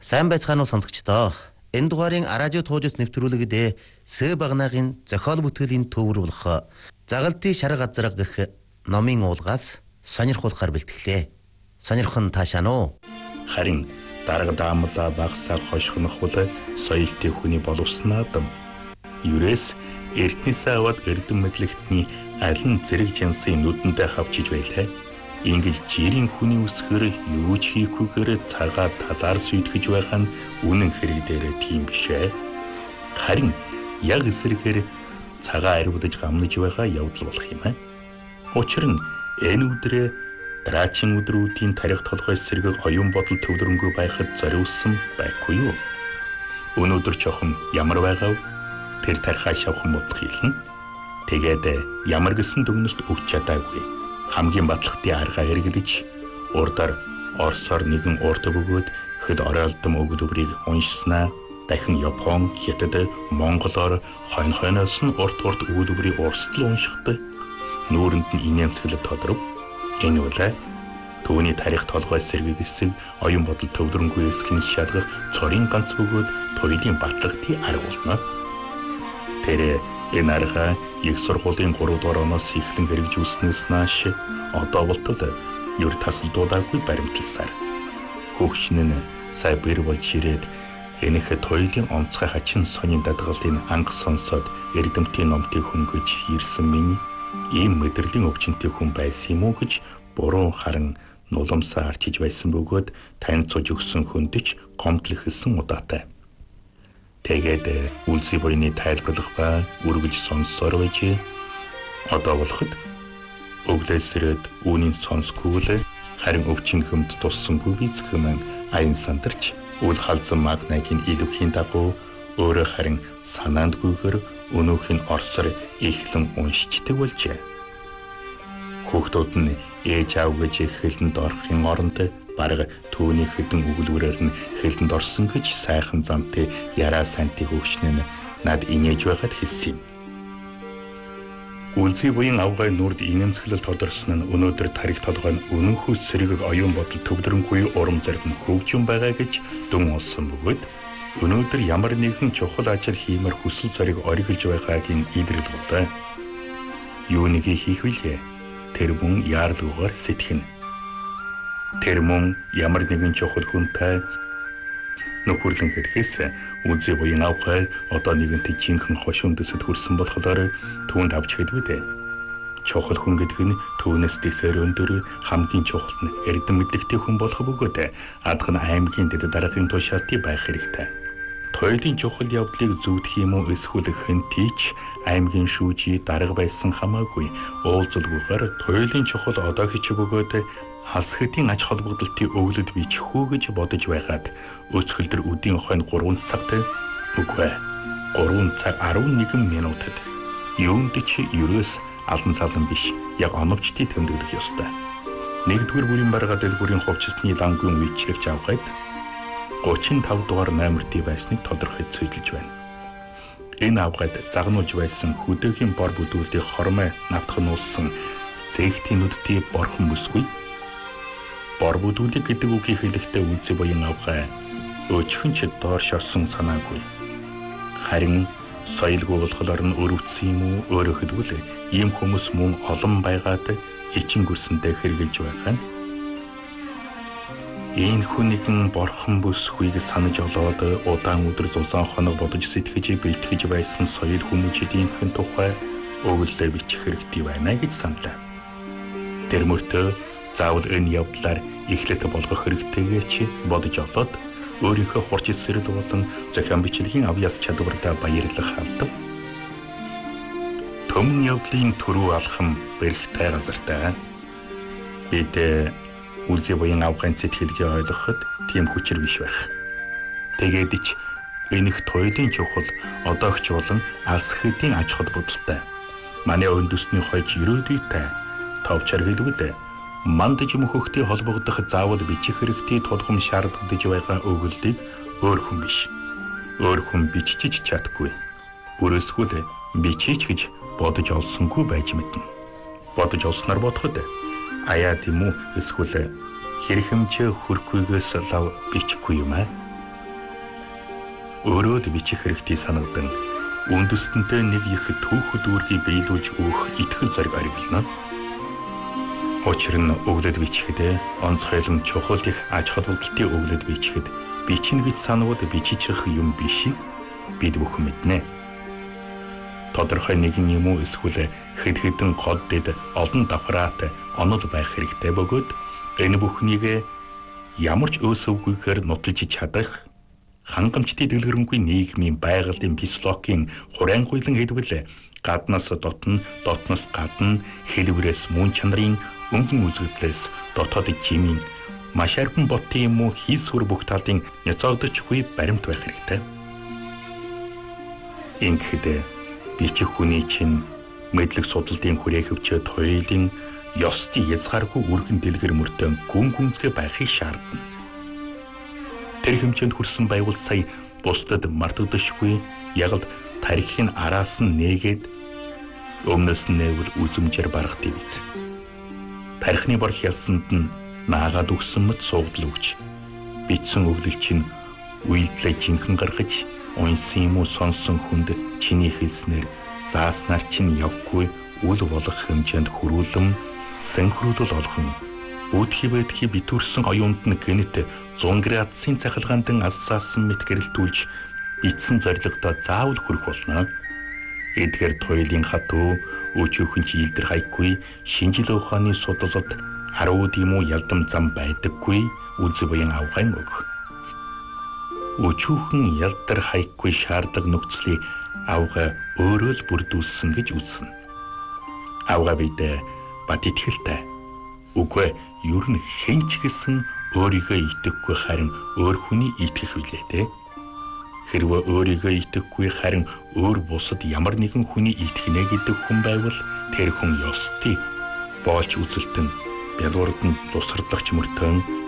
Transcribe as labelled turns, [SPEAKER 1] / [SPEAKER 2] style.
[SPEAKER 1] Сайн байцгаана уу сонсогчдоо. Энэ дугаарын радио туужс нэвтрүүлэгдээ Сэ Багнаагийн зохиол бүтээлийн төвөр болох Загалдын шар газар гэх номын уулгаас сонирхуулахаар бэлтгэлээ. Сонирхон таашаана уу?
[SPEAKER 2] Харин дарга даамлаа багсаа хошхнох бол соёлтой хүний боловснаа дам. Юрээс эртнээсээ аваад эрдэм мэдлэгтний аль нь зэрэг жинсийн нүдэндээ хавчиж байлаа. Ингээл жирийн хүний үсгээр юу ч хийхгүйгээр цагаа талаар сүйтгэж байгаа нь үнэн хэрэг дээр тийм бишээ. Харин яг эсрэгээр цагаа арвдаж гамнаж байгаа явдал болох юм аа. Учир нь энэ өдрөө дараагийн өдрүүдийн тарих толгой сэргийг оюун бодол төвлөрөнгөө байхад зориулсан байхгүй юу? Өнөөдөр чохон ямар байгаав? Тэр тарихаа шавхан бодлох хэлнэ. Тэгээд ямар гэсэн дүгнэлт өгч чадаагүй. Хамгийн батлагтын арга хэрэглэж урдаар Оросоор нэгэн урт бөгөөд хэд оройлдом өгдөврийг уншснаа. Дахин Япон, Хятад, Монголоор хойноос нь урт өгдөврийг урсдал уншихтай. Нүүрэнд нь инээмсэглэл тодоров. Энэ үлээ түүний тарих толгой сэргийг эсэг оюун бодол төвлөрөнгүй эсгэн шалгах цорын ганц бөгөөд туйлын батлагтын арга болно. Тэр энэ арга их сургуулийн 3 дугаар оноос эхлэн хэрэгжүүлснээс нааш одоо болтол юр тасалдуулаагүй баримтлалсаар хөгшин нь сая бэр болж ирээд энийх туйлын онцгой хачин сонин дадгалын анх сонсоод эрдэмтийн номтыг хөнгөж ирсэн миний ийм мэдрэлийн өвчнөтэй хүн байсан юм уу гэж буруу харан нуламсаа арчиж байсан бөгөөд таньцууж өгсөн хүндэж гомдол эхэлсэн удаатай. Тэгээд үлзий буйны тайлбарлах ба үргэлж сонссоор байжээ. Одоо болоход өглөөсрөөд үүнийг сонсгоол харин өвчин хөмд туссангүй бицгэмэн аян сандарч үл халзан магнагийн илүүхийн дагуу өөрөө харин санаандгүйгээр өнөөх нь орсоор ихлэн уншичдаг болжээ. Хүүхдүүд нь ээж аав гэж хэлэнд орохын оронд бараг түүний хэдэн өгүүлбэрээр нь хэлэнд орсон гэж сайхан замтай яраа сантыг хөгшнө над инээж байгаад хэлсэн юм. Үлзий буян авгай нүрд инэмсэглэл тодорсон нь өнөөдөр тарих толгой нь өнөнхөө сэргийг оюун бодол төвлөрөнгүй урам зориг нь хөгжим байгаа гэж дүн олсон бөгөөд өнөөдөр ямар нэгэн чухал ажил хиймээр хүсэл зориг оргилж байгаагийн илрэл болоо. Юу нэг хийх вүлээ? Тэр мөн яарлагаар сэтгэнэ. Тэр мөн ямар нэгэн чухал хүнтэй нөхөрлөн хэлхээс үлзий буян авгай одоо нэгэнт жинхэнэ хошуундсэд хүрсэн болохоор түүнд авч хэлвэ дээ. Чухал хүн гэдэг нь түүнээс дэсээр өндөр хамгийн чухал нь эрдэм мэдлэгтэй хүн болох бөгөөд адх нь аймгийн дэд дараагийн тушаалтыг байх хэрэгтэй. Туйлын чухал явдлыг зүвдэх юм уу эсвэл хэнтийч аймгийн шүүжий дарга байсан хамаагүй уулзалгүйгээр туйлын чухал одоо хич бөгөөд алс хэдийн аж холбогдолтын өвлөд бичихүү гэж бодож байгаад өцгөлдөр өдийн хойно 3 цагт үгүй 3 цаг 11 минутад юунд чи ерөөс алан салан биш яг оновчтын тэмдэглэх ёстой. 1-р бүрийн барга дэлгүүрийн хувцасны лангийн үйлчлэгч авгайд 35 дугаар номертэй байсныг тодорхой цэглэж байна. Энэ авгайд загнуулж байсан хөдөөгийн бор бүдүүлдийн хормой натхан уулсан зээгтийн нүдтэй борхон бүсгүй. Бор бүдүүлэг гэдэг үгийг хэлэхдээ үлзий буян авгай өчхөнч доор шорсон санаагүй. Харин соёлгүй болохоор нь өрөвдсөн юм уу өөрөө хэлбэл ийм хүмүүс мөн олон байгаад ичин гүсэндээ хэрглэж байгаа нь. Энэ хүнийхэн борхон бүсгүйг санаж олоод удаан өдөр зузаан хоног бодож сэтгэж бэлтгэж байсан соёл хүмүүжлийнхэн тухай өгүүлэлт бичих хэрэгтэй байна гэж саналаа. Тэр мөртөө заавал энэ явдлаар эхлэх болгох хэрэгтэйгээ чи бодож олоод өөрийнхөө хурц эсрэл болон зохион бичлэгийн авьяас чадвартаа баярлах алдав. Төмөн явдлын төрөө алхам бэрхтэй газартай. Бид үлзий буян авгайн сэтгэлгээ ойлгоход тийм хүчээр биш байх. Тэгээд ч энэх туйлын чухал одоогч болон алс хэдийн аж холбогдолтой. Манай өндөсний хойч ерөөдүйтэй товчор хэлбэл мандаж мөхөхтэй холбогдох заавал бичих хэрэгтэй тулгам шаардлагадж байгаа өгүүллийг өөр хүн биш. Өөр хүн бичиж чадахгүй. Бүр эсвэл бичиж гэж бодож олсонгүй байж мэднэ. Бодож олсноор бодоход аяа тийм үү эсвэл хэрхэмжээ хүрхгүйгээс лав бичихгүй юм аа. өөрөө л бичих хэрэгтэй санагдан үндэстэнтэй нэг их түүх дүүргийг биелүүлж өгөх итгэл зориг ориглоно. Учир нь өглөд бичихэд онцгойлон чухал их аж холбогдолтой өглөд бичихэд бичин гэж санавал бичиж явах юм бишийг бид бүхэн мэднэ. Тодорхой нэгэн юм уу эсвэл хэд хэдэн гол дэд олон давхраад онол байх хэрэгтэй бөгөөд энэ бүхнийг ямар ч өөсөвгүйгээр нотолж чадах хангамжтай дэлгэрэнгүй нийгмийн байгальын физиологийн хураангуйлан хэлбэл гаднаас дотн, дотноос гадна хэлбэрээс мөн чанарын өнгөн үзэгдлээс дотоод жимийн маш арбан ботын юм уу хийс хүр бүх талын няцаагдчихгүй баримт байх хэрэгтэй. Ингэхэд бичих хүний чинь мэдлэг судалдын хүрээ хөвчөд хоёулын ёстой язгааргүй үргэн дэлгэр мөртөө гүн гүнзгий байхыг шаардна. Тэр хэмжээнд хүрсэн байгуул сая бусдад мартагдашгүй яг л тарихын араас нь нээгээд өмнөөс нь нэвэл үзмжээр барах дэвиз. Тарихны бор хялсанд нь наагаад өгсөн мэт суугдал өгч бичсэн өглөл чинь үйлдэлээ жинхэнэ гаргаж унсан юм уу сонсон хүнд чиний хэлснээр зааснаар чинь явгүй үл болох хэмжээнд хүрүүлэн сэнхрүүлэл олхон үүдхий байтхий битүүрсэн оюунд нь гэнэт 100 градусын цахилгаандан ассаасан мэт гэрэлтүүлж бичсэн зорилгодоо заавал хүрэх болно. Эдгээр туйлын хатуу өчүүхэн чи илдэр хайхгүй шинжил ухааны судлалд 10 юм уу ялдам зам байдаггүй үз буян авгайн өгөх. Өчүүхэн ялдар хайхгүй шаардлага нөхцөлийг авга өөрөө л бүрдүүлсэн гэж үзнэ. Авга бид бат итгэлтэй. Үгүй ер нь хэн ч гэсэн өөрийгөө итгэхгүй харин өөр хүний итгэх билээ дээ. Хэрвээ өөрийгөө итгэхгүй харин өөр бусад ямар нэгэн хүний итгэнэ гэдэг хүн байвал тэр хүн ёстой боолч үзэлтэн бялуурд нь цусралгч мөртөн